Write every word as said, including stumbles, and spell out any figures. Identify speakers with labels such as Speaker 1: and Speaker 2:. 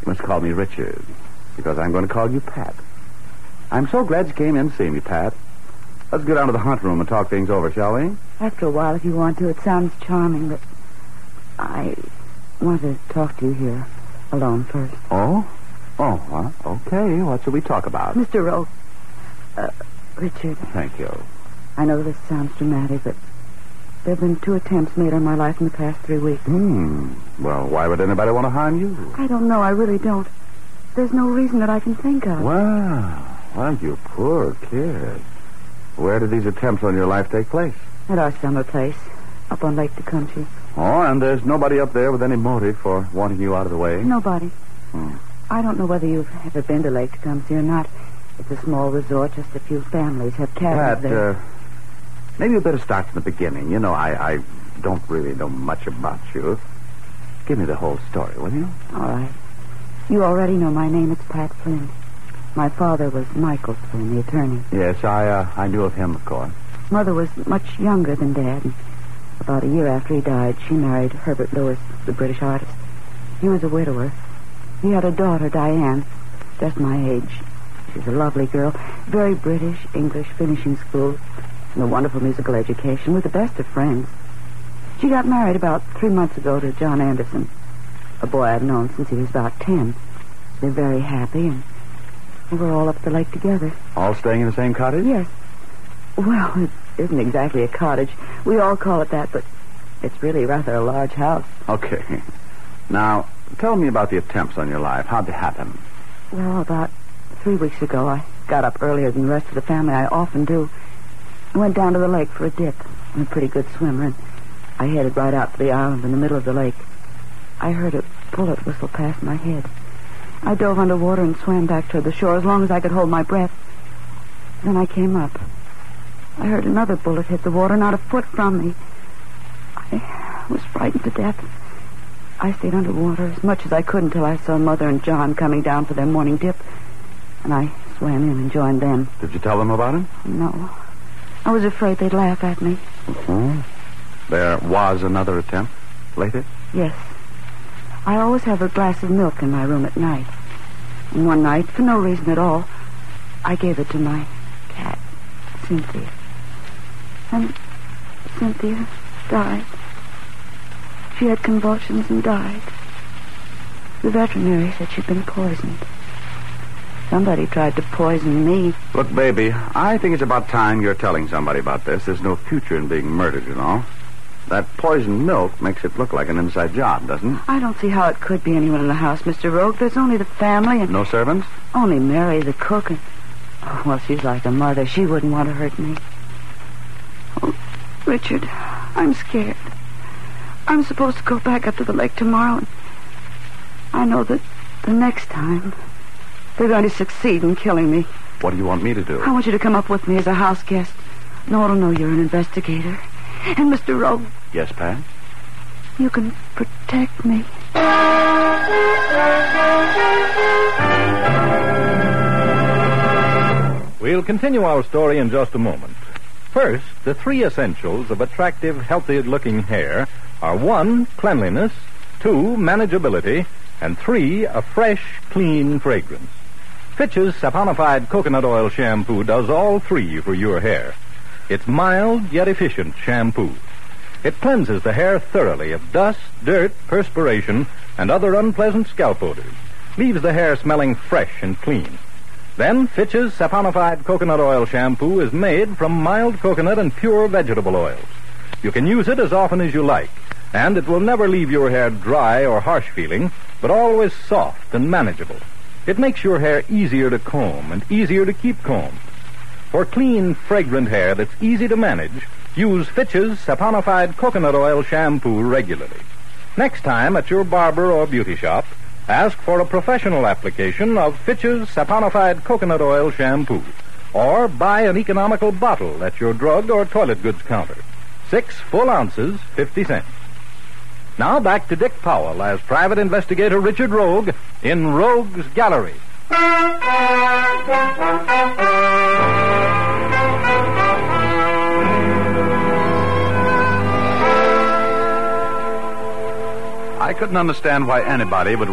Speaker 1: You must call me Richard, because I'm going to call you Pat. I'm so glad you came in to see me, Pat. Let's go down to the hunt room and talk things over, shall we?
Speaker 2: After a while, if you want to. It sounds charming, but I want to talk to you here alone first.
Speaker 1: Oh? Oh, well, okay. What should we talk about?
Speaker 2: Mister Rowe. Uh, Richard.
Speaker 1: Thank you.
Speaker 2: I know this sounds dramatic, but there have been two attempts made on my life in the past three weeks.
Speaker 1: Hmm. Well, why would anybody want to harm you?
Speaker 2: I don't know. I really don't. There's no reason that I can think of.
Speaker 1: Well, well, you poor kid. Where did these attempts on your life take place?
Speaker 2: At our summer place, up on Lake Tecumseh.
Speaker 1: Oh, and there's nobody up there with any motive for wanting you out of the way?
Speaker 2: Nobody.
Speaker 1: Hmm.
Speaker 2: I don't know whether you've ever been to Lake Tecumseh or not. It's a small resort. Just a few families have cabins
Speaker 1: Pat,
Speaker 2: there.
Speaker 1: Uh, maybe you better start from the beginning. You know, I, I don't really know much about you. Give me the whole story, will you?
Speaker 2: All right. You already know my name. It's Pat Flynn. My father was Michael Flynn, the attorney.
Speaker 1: Yes, I uh, I knew of him, of course.
Speaker 2: Mother was much younger than Dad. And about a year after he died, she married Herbert Lewis, the British artist. He was a widower. He had a daughter, Diane, just my age. She's a lovely girl, very British, English, finishing school, and a wonderful musical education, with the best of friends. She got married about three months ago to John Anderson, a boy I've known since he was about ten. They're very happy, and we're all up the lake together.
Speaker 1: All staying in the same cottage?
Speaker 2: Yes. Well, it isn't exactly a cottage. We all call it that, but it's really rather a large house.
Speaker 1: Okay. Now, tell me about the attempts on your life. How'd they happen?
Speaker 2: Well, about three weeks ago, I got up earlier than the rest of the family. I often do. I went down to the lake for a dip. I'm a pretty good swimmer, and I headed right out to the island in the middle of the lake. I heard a bullet whistle past my head. I dove underwater and swam back toward the shore as long as I could hold my breath. Then I came up. I heard another bullet hit the water not a foot from me. I was frightened to death. I stayed underwater as much as I could until I saw Mother and John coming down for their morning dip, and I swam in and joined them.
Speaker 1: Did you tell them about it?
Speaker 2: No. I was afraid they'd laugh at me.
Speaker 1: Mm-hmm. There was another attempt later?
Speaker 2: Yes. I always have a glass of milk in my room at night. And one night, for no reason at all, I gave it to my cat, Cynthia. And Cynthia died. She had convulsions and died. The veterinary said she'd been poisoned. Somebody tried to poison me.
Speaker 1: Look, baby, I think it's about time you're telling somebody about this. There's no future in being murdered, you know. That poisoned milk makes it look like an inside job, doesn't it?
Speaker 2: I don't see how it could be anyone in the house, Mister Rogue. There's only the family and...
Speaker 1: No servants?
Speaker 2: Only Mary, the cook, and... Oh, well, she's like a mother. She wouldn't want to hurt me. Oh, Richard, I'm scared. I'm supposed to go back up to the lake tomorrow, and I know that the next time they're going to succeed in killing me.
Speaker 1: What do you want me to do?
Speaker 2: I want you to come up with me as a house guest. No one will know you're an investigator. And Mister Rogue...
Speaker 1: Yes, Pat?
Speaker 2: You can protect me.
Speaker 3: We'll continue our story in just a moment. First, the three essentials of attractive, healthy-looking hair are one, cleanliness, two, manageability, and three, a fresh, clean fragrance. Fitch's saponified coconut oil shampoo does all three for your hair. It's mild yet efficient shampoo. It cleanses the hair thoroughly of dust, dirt, perspiration, and other unpleasant scalp odors. Leaves the hair smelling fresh and clean. Then Fitch's saponified coconut oil shampoo is made from mild coconut and pure vegetable oils. You can use it as often as you like, and it will never leave your hair dry or harsh feeling, but always soft and manageable. It makes your hair easier to comb and easier to keep combed. For clean, fragrant hair that's easy to manage, use Fitch's saponified coconut oil shampoo regularly. Next time at your barber or beauty shop, ask for a professional application of Fitch's saponified coconut oil shampoo, or buy an economical bottle at your drug or toilet goods counter. Six full ounces, fifty cents. Now back to Dick Powell as Private Investigator Richard Rogue in Rogue's Gallery.
Speaker 1: I couldn't understand why anybody would